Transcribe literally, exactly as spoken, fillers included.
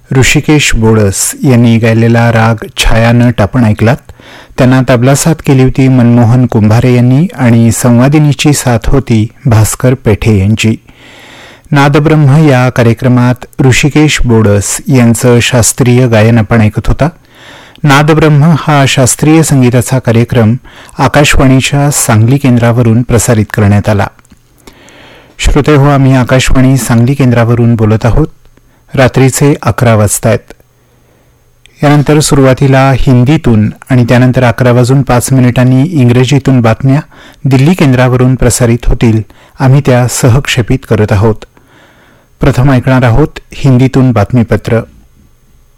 ऋषिकेश बोडस यांनी गायलेला राग छायानट आपण ऐकलात. त्यांना तबला साथ केली होती मनमोहन कुंभारे यांनी आणि संवादिनीची साथ होती भास्कर पेठे यांची. नादब्रह्म या कार्यक्रमात ऋषिकेश बोडस यांचं शास्त्रीय गायन आपण ऐकत होता. नादब्रह्म हा शास्त्रीय संगीताचा कार्यक्रम आकाशवाणीच्या सांगली केंद्रावरून प्रसारित करण्यात आला. श्रोते हो, आम्ही आकाशवाणी सांगली केंद्रावरून बोलत आहोत. रात्रीचे अकरा वाजतायत. यानंतर सुरुवातीला हिंदीतून आणि त्यानंतर अकरा वाजून पाच मिनिटांनी इंग्रजीतून बातम्या दिल्ली केंद्रावरून प्रसारित होतील. आम्ही त्या सहक्षेपित करत आहोत. प्रथम ऐकणार आहोत हिंदीतून बातमीपत्र.